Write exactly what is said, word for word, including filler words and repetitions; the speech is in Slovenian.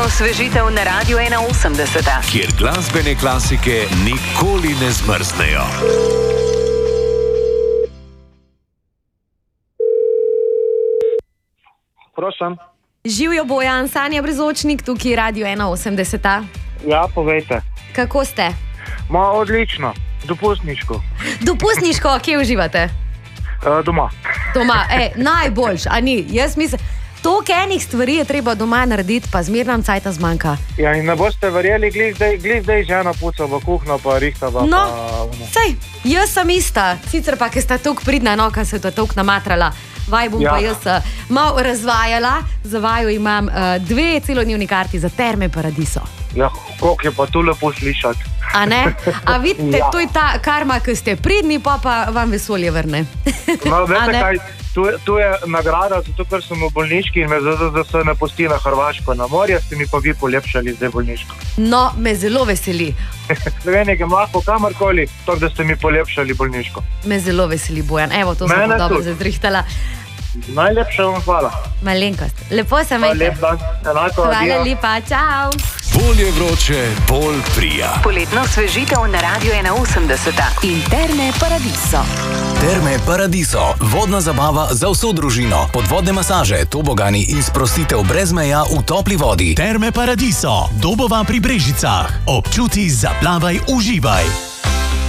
Poletna osvežitev na Radiu ena osemdeset, kjer glasbene klasike nikoli ne zmrznejo. Prosim. Živijo Bojan, Sanja Brezočnik, tukaj Radio ena osemdeset. Ja, povejte. Kako ste? Ma, odlično. Dopustniško. Dopustniško, kje uživate? E, doma. Doma, e, najboljš, a ni? Jaz mislim, toliko enih stvari je treba doma narediti, pa zmerno cajta zmanjka. Ja, in ne boste verjeli, glih zdaj, glih zdaj žena puca v kuhno, pa rihtava. No, pa, sej, jaz sem ista, sicer pa, ker sta toliko pridna, no, ker se je to toliko namatrala. Vaj bom ja. pa jaz uh, malo razvajala, za vaju imam uh, dve celodnevni karti za Terme Paradiso. Ja, koliko je pa tu lepo slišati. A ne? A vidite, ja. To je ta karma, ki ste pridni, pa pa vam vesolje vrne. No, veste kaj, tu, tu je nagrada, zato ker sem v bolniški in me Z Z Z S ne pusti na Hrvaško na morje, ste mi pa vi polepšali zdaj bolniško. No, me zelo veseli. Slovenije ga lahko kamorkoli, to, da ste mi polepšali bolniško. Me zelo veseli, Bojan. Evo, to sem dobro zazrihtala. Najlepša vam hvala. Malenkost. Lepo se imejte. Lep dan. Enako, hvala adio. lepa, čau. Bolj je vroče, bolj prija. Poletna osvežitev na Radiu ena osemdeset in Terme Paradiso. Terme Paradiso. Vodna zabava za vso družino. Podvodne masaže, tobogani in sprostitev brez meja v topli vodi. Terme Paradiso. Dobova pri Brežicah. Občuti, zaplavaj, uživaj.